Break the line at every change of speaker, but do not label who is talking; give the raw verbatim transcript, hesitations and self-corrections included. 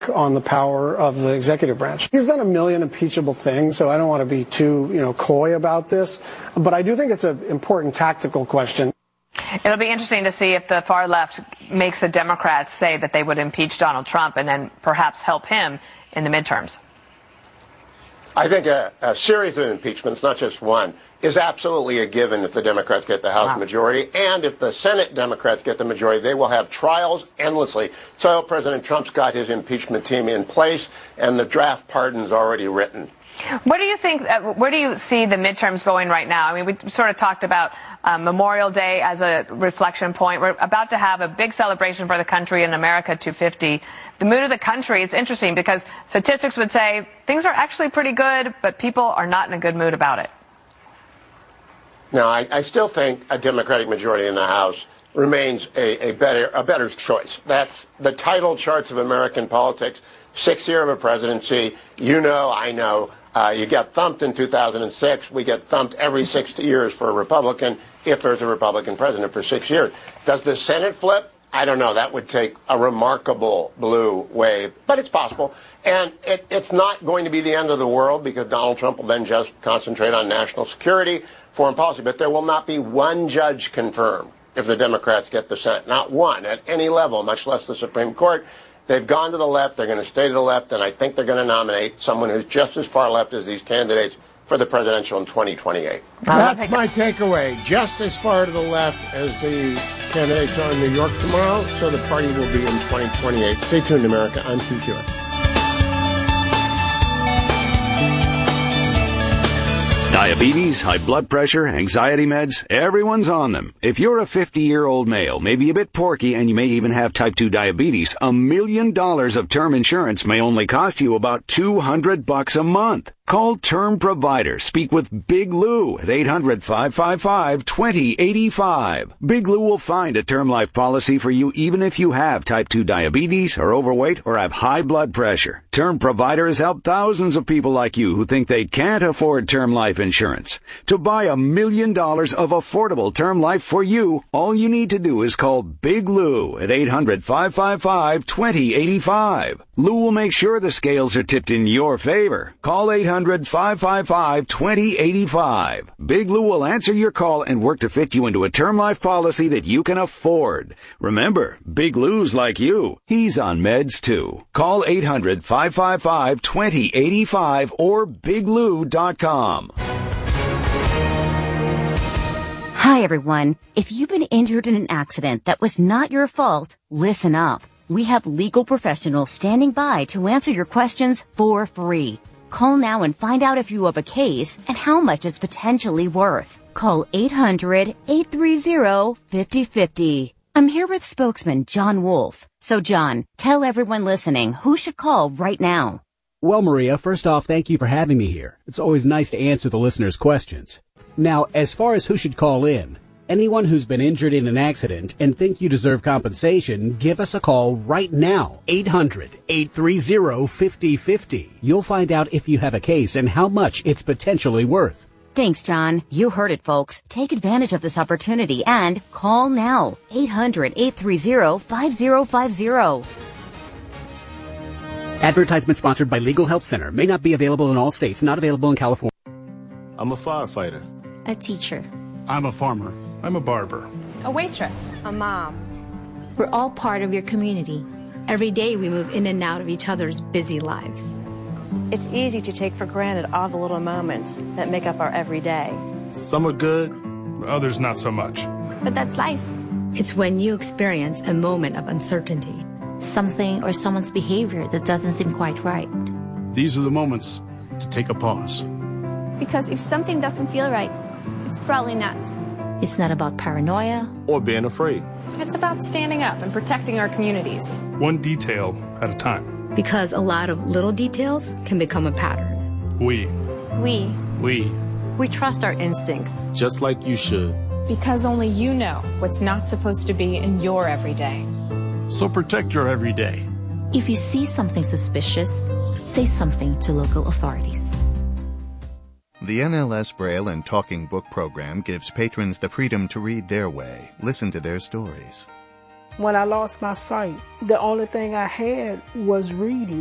on the power of the executive branch. He's done a million impeachable things, so I don't want to be too, you know, coy about this, but I do think it's an important tactical question.
It'll be interesting to see if the far left makes the Democrats say that they would impeach Donald Trump and then perhaps help him in the midterms.
I think a, a series of impeachments, not just one, is absolutely a given if the Democrats get the House wow. majority. And if the Senate Democrats get the majority, they will have trials endlessly. So President Trump's got his impeachment team in place, and the draft pardon's already written.
What do you think, uh, where do you see the midterms going right now? I mean, we sort of talked about uh, Memorial Day as a reflection point. We're about to have a big celebration for the country in America two fifty. The mood of the country, it's interesting because statistics would say things are actually pretty good, but people are not in a good mood about it.
No, I, I still think a Democratic majority in the House remains a, a better a better choice. That's the title charts of American politics. Sixth year of a presidency, you know, I know. Uh, you get thumped in two thousand six. We get thumped every six years for a Republican if there's a Republican president for six years. Does the Senate flip? I don't know. That would take a remarkable blue wave, but it's possible. And it, it's not going to be the end of the world because Donald Trump will then just concentrate on national security, foreign policy. But there will not be one judge confirmed if the Democrats get the Senate. Not one at any level, much less the Supreme Court. They've gone to the left. They're going to stay to the left. And I think they're going to nominate someone who's just as far left as these candidates for the presidential in twenty twenty-eight.
That's my takeaway. Just as far to the left as the candidates are in New York tomorrow, so the party will be in twenty twenty-eight. Stay tuned, America. I'm Hugh Hewitt.
Diabetes, high blood pressure, anxiety meds, everyone's on them. If you're a fifty-year-old male, maybe a bit porky, and you may even have type two diabetes, a million dollars of term insurance may only cost you about two hundred bucks a month. Call Term Provider. Speak with Big Lou at eight hundred, five five five, two zero eight five. Big Lou will find a term life policy for you even if you have type two diabetes, are overweight, or have high blood pressure. Term Provider has helped thousands of people like you who think they can't afford term life insurance. To buy a million dollars of affordable term life for you, all you need to do is call Big Lou at eight hundred, five five five, two zero eight five. Lou will make sure the scales are tipped in your favor. Call eight hundred, five five five, two zero eight five. Big Lou will answer your call and work to fit you into a term life policy that you can afford. Remember, Big Lou's like you. He's on meds too. Call eight hundred, five five five, two zero eight five or big lou dot com.
Hi, everyone. If you've been injured in an accident that was not your fault, listen up. We have legal professionals standing by to answer your questions for free. Call now and find out if you have a case and how much it's potentially worth. Call eight hundred, eight three zero, five zero five zero. I'm here with spokesman John Wolf. So, John, tell everyone listening who should call right now.
Well, Maria, first off, thank you for having me here. It's always nice to answer the listeners' questions. Now, as far as who should call in, anyone who's been injured in an accident and think you deserve compensation, give us a call right now. eight hundred, eight three zero, five zero five zero. You'll find out if you have a case and how much it's potentially worth.
Thanks, John. You heard it, folks. Take advantage of this opportunity and call now. eight hundred, eight three zero, five zero five zero.
Advertisement sponsored by Legal Help Center. May not be available in all states. Not available in California.
I'm a firefighter.
A teacher.
I'm a farmer. I'm a barber.
A waitress.
A mom.
We're all part of your community. Every day we move in and out of each other's busy lives.
It's easy to take for granted all the little moments that make up our everyday.
Some are good,
others not so much.
But that's life. It's when you experience a moment of uncertainty.
Something or someone's behavior that doesn't seem quite right.
These are the moments to take a pause.
Because if something doesn't feel right, it's probably not.
It's not about paranoia
or being afraid.
It's about standing up and protecting our communities.
One detail at a time.
Because a lot of little details can become a pattern.
We.
We.
We.
We trust our instincts.
Just like you should.
Because only you know what's not supposed to be in your everyday.
So protect your everyday.
If you see something suspicious, say something to local authorities.
The N L S Braille and Talking Book program gives patrons the freedom to read their way, listen to their stories.
When I lost my sight, the only thing I had was reading.